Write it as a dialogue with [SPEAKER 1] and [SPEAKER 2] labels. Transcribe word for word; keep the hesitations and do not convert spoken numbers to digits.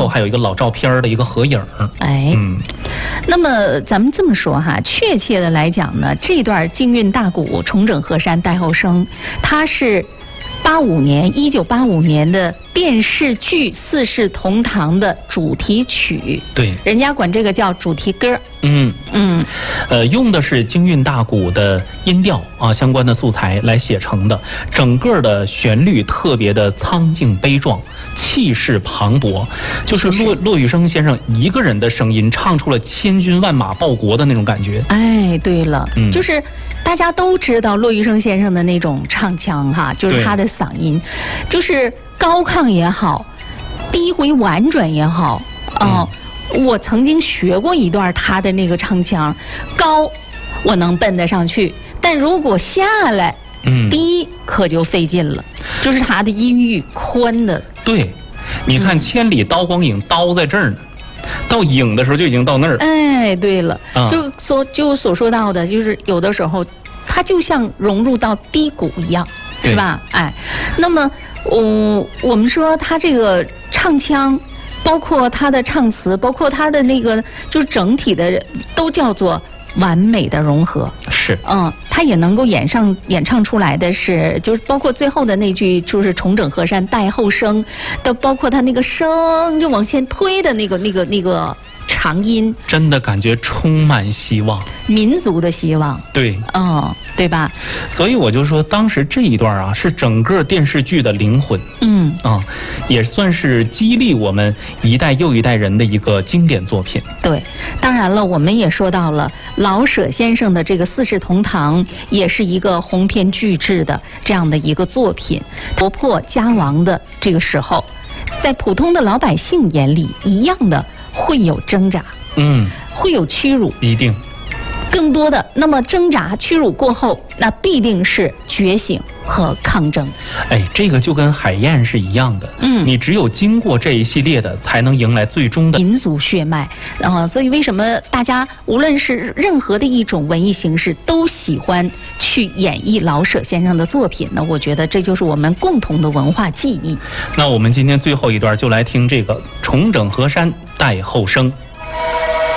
[SPEAKER 1] 后还有一个老照片的一个合影。
[SPEAKER 2] 哎，
[SPEAKER 1] 嗯，
[SPEAKER 2] 那么咱们这么说哈，确切的来讲呢，这段京韵大鼓重整河山代后生，它是八五年一九八五年的电视剧《四世同堂》的主题曲，
[SPEAKER 1] 对，
[SPEAKER 2] 人家管这个叫主题歌。
[SPEAKER 1] 嗯
[SPEAKER 2] 嗯，
[SPEAKER 1] 呃，用的是京韵大鼓的音调啊相关的素材来写成的，整个的旋律特别的苍劲悲壮，气势磅礴，就是骆骆玉笙先生一个人的声音唱出了千军万马报国的那种感觉。
[SPEAKER 2] 哎，对了，
[SPEAKER 1] 嗯、
[SPEAKER 2] 就是大家都知道骆玉笙先生的那种唱腔哈，就是他的嗓音，就是高亢也好，低回婉转也好，哦、呃。嗯我曾经学过一段他的那个唱腔，高我能奔得上去，但如果下来，嗯，低可就费劲了。就是他的音域宽的。
[SPEAKER 1] 对，你看千里刀光影，刀在这儿呢，到影的时候就已经到那儿。
[SPEAKER 2] 哎，对了，
[SPEAKER 1] 啊、
[SPEAKER 2] 就所就所说到的，就是有的时候它就像融入到低谷一样，是吧？哎，那么，嗯，我们说他这个唱腔。包括他的唱词，包括他的那个，就是整体的，都叫做完美的融合。
[SPEAKER 1] 是，
[SPEAKER 2] 嗯，他也能够演上演唱出来的是，就是包括最后的那句，就是重整河山代后生的，包括他那个声就往前推的那个那个那个长音，
[SPEAKER 1] 真的感觉充满希望，
[SPEAKER 2] 民族的希望。
[SPEAKER 1] 对，
[SPEAKER 2] 嗯，对吧？
[SPEAKER 1] 所以我就说，当时这一段啊，是整个电视剧的灵魂。
[SPEAKER 2] 嗯
[SPEAKER 1] 啊，也算是激励我们一代又一代人的一个经典作品。
[SPEAKER 2] 对，当然了，我们也说到了老舍先生的这个《四世同堂》，也是一个鸿篇巨制的这样的一个作品。国破家亡的这个时候，在普通的老百姓眼里，一样的会有挣扎，
[SPEAKER 1] 嗯，
[SPEAKER 2] 会有屈辱，
[SPEAKER 1] 一定。
[SPEAKER 2] 更多的，那么挣扎、屈辱过后，那必定是觉醒和抗争。
[SPEAKER 1] 哎，这个就跟海燕是一样的。嗯，你只有经过这一系列的，才能迎来最终的
[SPEAKER 2] 民族血脉。呃，所以为什么大家无论是任何的一种文艺形式，都喜欢去演绎老舍先生的作品呢？我觉得这就是我们共同的文化记忆。
[SPEAKER 1] 那我们今天最后一段就来听这个《重整河山代后生》。